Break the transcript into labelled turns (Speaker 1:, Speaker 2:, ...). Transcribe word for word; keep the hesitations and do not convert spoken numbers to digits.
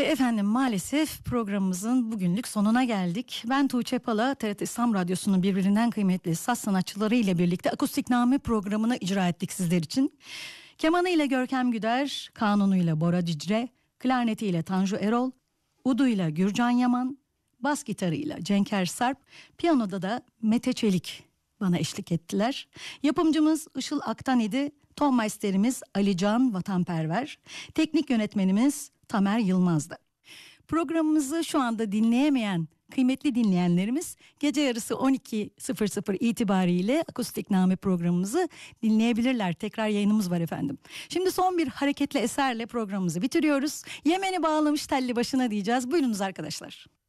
Speaker 1: efendim maalesef programımızın bugünlük sonuna geldik. Ben Tuğçe Pala, T R T İslam Radyosu'nun birbirinden kıymetli saz sanatçıları ile birlikte Akustikname programını icra ettik sizler için. Kemanıyla Görkem Güder, kanunuyla Bora Dicre, klarnetiyle Tanju Erol, uduyla Gürcan Yaman, bas gitarıyla Cenker Sarp, piyanoda da Mete Çelik bana eşlik ettiler. Yapımcımız Işıl Aktan idi. Tonmeisterimiz Ali Can Vatanperver. Teknik yönetmenimiz Tamer Yılmaz'dı. Programımızı şu anda dinleyemeyen kıymetli dinleyenlerimiz gece yarısı on iki sıfır sıfır itibariyle Akustikname programımızı dinleyebilirler. Tekrar yayınımız var efendim. Şimdi son bir hareketli eserle programımızı bitiriyoruz. Yemen'i bağlamış telli başına diyeceğiz. Buyurunuz arkadaşlar.